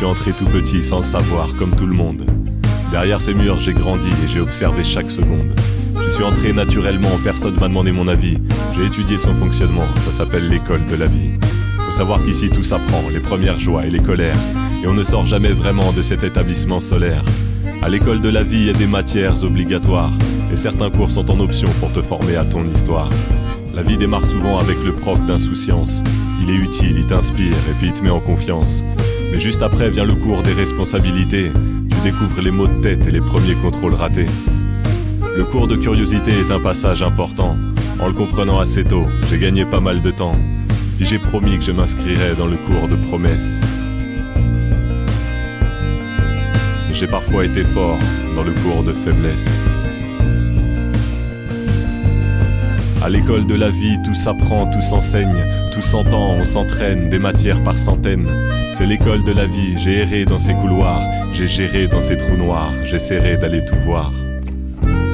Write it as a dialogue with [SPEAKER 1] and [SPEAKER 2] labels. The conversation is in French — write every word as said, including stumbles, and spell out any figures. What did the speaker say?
[SPEAKER 1] suis entré tout petit sans le savoir, comme tout le monde. Derrière ces murs, j'ai grandi et j'ai observé chaque seconde. J'y suis entré naturellement, personne m'a demandé mon avis. J'ai étudié son fonctionnement, ça s'appelle l'école de la vie. Faut savoir qu'ici tout s'apprend, les premières joies et les colères. Et on ne sort jamais vraiment de cet établissement solaire. À l'école de la vie, il y a des matières obligatoires. Et certains cours sont en option pour te former à ton histoire. La vie démarre souvent avec le prof d'insouciance. Il est utile, il t'inspire et puis il te met en confiance. Mais juste après vient le cours des responsabilités. Tu découvres les maux de tête et les premiers contrôles ratés. Le cours de curiosité est un passage important. En le comprenant assez tôt, j'ai gagné pas mal de temps. Puis j'ai promis que je m'inscrirais dans le cours de promesses. Mais j'ai parfois été fort dans le cours de faiblesse. À l'école de la vie, tout s'apprend, tout s'enseigne, tout s'entend, on s'entraîne, des matières par centaines. C'est l'école de la vie, j'ai erré dans ces couloirs, j'ai géré dans ces trous noirs, j'essaierai d'aller tout voir.